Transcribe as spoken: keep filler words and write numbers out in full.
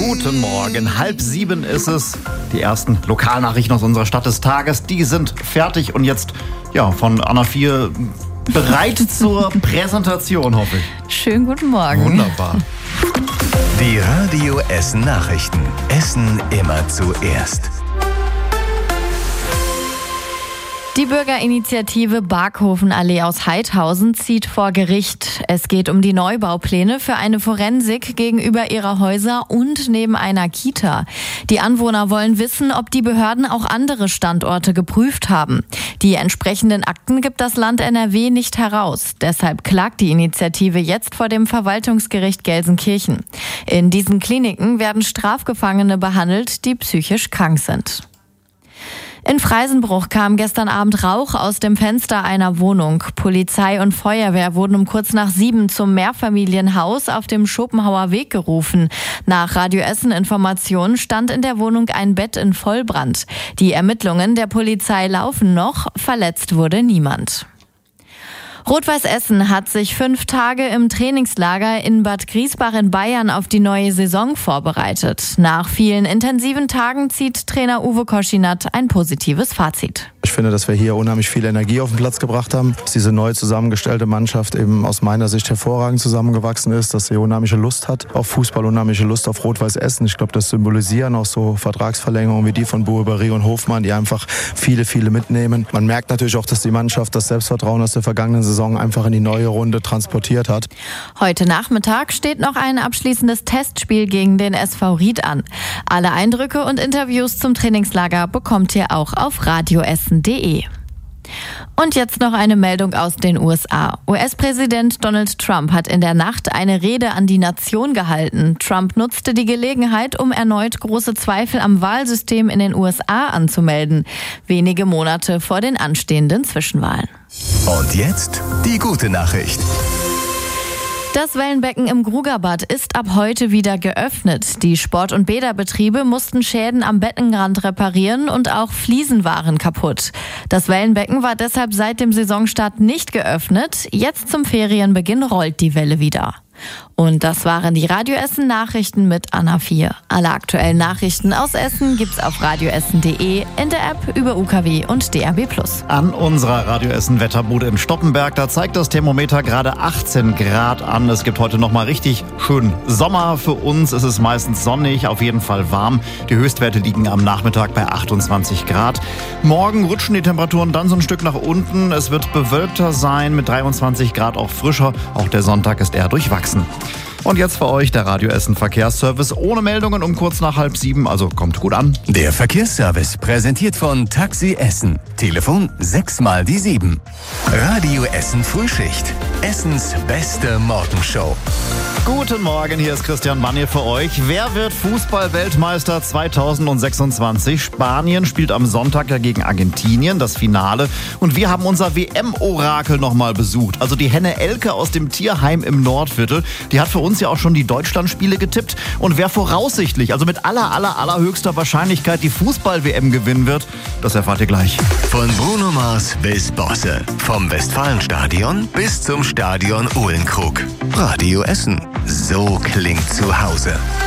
Guten Morgen, halb sieben ist es. Die ersten Lokalnachrichten aus unserer Stadt des Tages, die sind fertig und jetzt ja von Anna vier bereit zur Präsentation, hoffe ich. Schönen guten Morgen. Wunderbar. Die Radio Essen Nachrichten. Essen immer zuerst. Die Bürgerinitiative Barkhofenallee aus Heidhausen zieht vor Gericht. Es geht um die Neubaupläne für eine Forensik gegenüber ihrer Häuser und neben einer Kita. Die Anwohner wollen wissen, ob die Behörden auch andere Standorte geprüft haben. Die entsprechenden Akten gibt das Land N R W nicht heraus. Deshalb klagt die Initiative jetzt vor dem Verwaltungsgericht Gelsenkirchen. In diesen Kliniken werden Strafgefangene behandelt, die psychisch krank sind. In Freisenbruch kam gestern Abend Rauch aus dem Fenster einer Wohnung. Polizei und Feuerwehr wurden um kurz nach sieben zum Mehrfamilienhaus auf dem Schopenhauer Weg gerufen. Nach Radio Essen Informationen stand in der Wohnung ein Bett in Vollbrand. Die Ermittlungen der Polizei laufen noch, verletzt wurde niemand. Rot-Weiß Essen hat sich fünf Tage im Trainingslager in Bad Griesbach in Bayern auf die neue Saison vorbereitet. Nach vielen intensiven Tagen zieht Trainer Uwe Koschinat ein positives Fazit. Ich finde, dass wir hier unheimlich viel Energie auf den Platz gebracht haben, dass diese neu zusammengestellte Mannschaft eben aus meiner Sicht hervorragend zusammengewachsen ist, dass sie unheimliche Lust hat auf Fußball, unheimliche Lust auf Rot-Weiß Essen. Ich glaube, das symbolisieren auch so Vertragsverlängerungen wie die von Bouberi und Hofmann, die einfach viele, viele mitnehmen. Man merkt natürlich auch, dass die Mannschaft das Selbstvertrauen aus der vergangenen Saison einfach in die neue Runde transportiert hat. Heute Nachmittag steht noch ein abschließendes Testspiel gegen den S V Ried an. Alle Eindrücke und Interviews zum Trainingslager bekommt ihr auch auf radioessen punkt de. Und jetzt noch eine Meldung aus den U S A. U S-Präsident Donald Trump hat in der Nacht eine Rede an die Nation gehalten. Trump nutzte die Gelegenheit, um erneut große Zweifel am Wahlsystem in den U S A anzumelden. Wenige Monate vor den anstehenden Zwischenwahlen. Und jetzt die gute Nachricht. Das Wellenbecken im Grugerbad ist ab heute wieder geöffnet. Die Sport- und Bäderbetriebe mussten Schäden am Beckenrand reparieren und auch Fliesen waren kaputt. Das Wellenbecken war deshalb seit dem Saisonstart nicht geöffnet. Jetzt zum Ferienbeginn rollt die Welle wieder. Und das waren die Radio Essen Nachrichten mit Anna vier. Alle aktuellen Nachrichten aus Essen gibt's auf radioessen punkt de, in der App, über U K W und D A B plus. An unserer Radio Essen Wetterbude in Stoppenberg, da zeigt das Thermometer gerade achtzehn Grad an. Es gibt heute nochmal richtig schön Sommer für uns. Es ist meistens sonnig, auf jeden Fall warm. Die Höchstwerte liegen am Nachmittag bei achtundzwanzig Grad. Morgen rutschen die Temperaturen dann so ein Stück nach unten. Es wird bewölkter sein, mit dreiundzwanzig Grad auch frischer. Auch der Sonntag ist eher durchwachsen. Und jetzt für euch der Radio Essen Verkehrsservice ohne Meldungen um kurz nach halb sieben, also kommt gut an. Der Verkehrsservice präsentiert von Taxi Essen. Telefon sechs mal die sieben. Radio Essen Frühschicht. Essens beste Morgenshow. Guten Morgen, hier ist Christian Bannier für euch. Wer wird Fußball-Weltmeister zweitausendsechsundzwanzig? Spanien spielt am Sonntag ja gegen Argentinien, das Finale. Und wir haben unser W M-Orakel nochmal besucht. Also die Henne Elke aus dem Tierheim im Nordviertel. Die hat für uns ja auch schon die Deutschlandspiele getippt. Und wer voraussichtlich, also mit aller, aller, allerhöchster Wahrscheinlichkeit die Fußball-W M gewinnen wird, das erfahrt ihr gleich. Von Bruno Mars bis Bosse. Vom Westfalenstadion bis zum Stadion Uhlenkrug. Radio Essen. So klingt zu Hause.